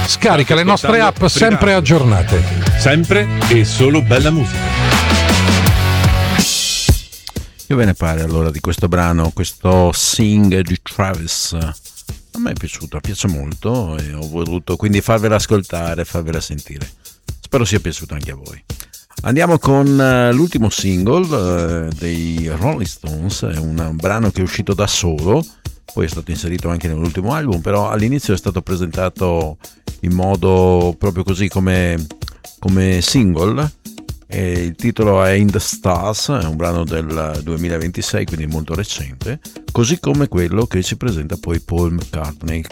Scarica le nostre app ascoltando sempre Free Radio. aggiornate. Sempre e solo bella musica. Che ve ne pare allora di questo brano, questo Sing di Travis? A me è piaciuto, piace molto e ho voluto quindi farvela ascoltare, farvela sentire. Spero sia piaciuto anche a voi. Andiamo con l'ultimo single dei Rolling Stones, è un brano che è uscito da solo, poi è stato inserito anche nell'ultimo album, però all'inizio è stato presentato in modo proprio così come single. E il titolo è In the Stars, è un brano del 2026, quindi molto recente, così come quello che ci presenta poi Paul McCartney